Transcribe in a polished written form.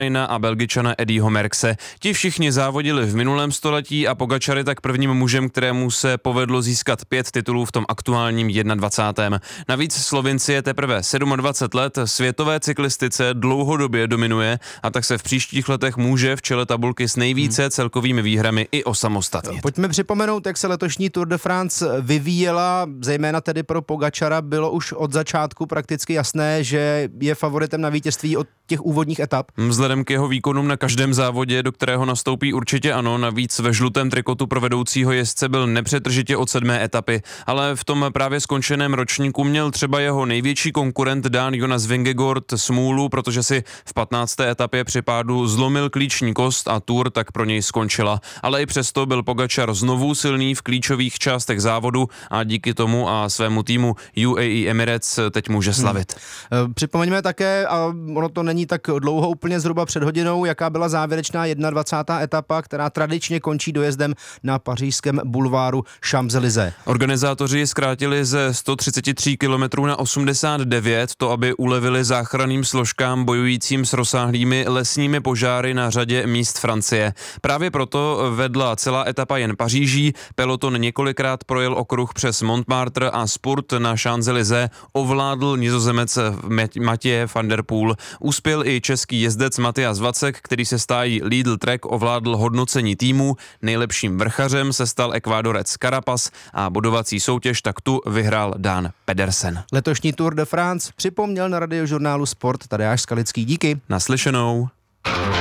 a Belgičana Eddieho Merckxe. Ti všichni závodili v minulém století a Pogačar je tak prvním mužem, kterému se povedlo získat 5 titulů v tom aktuálním 21. Navíc Slovinci je teprve 27 let, světové cyklistice dlouhodobě dominuje a tak se v příštích letech může v čele tabulky s nejvíce celkovými výhrami i osamostatnit. Pojďme připomenout, jak se letošní Tour de France vyvíjela, zejména tedy pro Pogačara bylo už od začátku prakticky jasné, že je favoritem na vítězství od těch úvodních etap. Vzhledem k jeho výkonům na každém závodě, do kterého nastoupí, určitě ano, navíc ve žlutém trikotu pro vedoucího jezdce byl nepřetržitě od 7. etapy, ale v tom právě skončeném ročníku měl třeba jeho největší konkurent Dán Jonas Vingegaard smůlu, protože si v 15. etapě při pádu zlomil klíční kost a Tour tak pro něj skončila. Ale i přesto byl Pogačar znovu silný v klíčových částech závodu a díky tomu a svému týmu UAE Emirates teď může slavit. Připomeňme také, a ono to není tak dlouho, úplně zhruba před hodinou, jaká byla závěrečná 21. etapa, která tradičně končí dojezdem na pařížském bulváru Champs-Élysées. Organizátoři zkrátili ze 133 km na 89, to aby ulevili záchranným složkám bojujícím s rozsáhlými lesními požáry na řadě míst Francie. Právě proto vedla celá etapa jen Paříží, peloton několikrát projel okruh přes Montmartre a spurt na Champs-Élysées ovládl Nizozemec Mathieu van der Poel. Uspěl i český jezdec Matyáš Vacek, který se stájí Lidl Trek ovládl hodnocení týmu. Nejlepším vrchařem se stal Ekvádorec Carapaz a bodovací soutěž tak tu vyhrál Dán Pedersen. Letošní Tour de France připomněl na radiožurnálu Sport Tadeáš Skalický. Díky. Naslyšenou.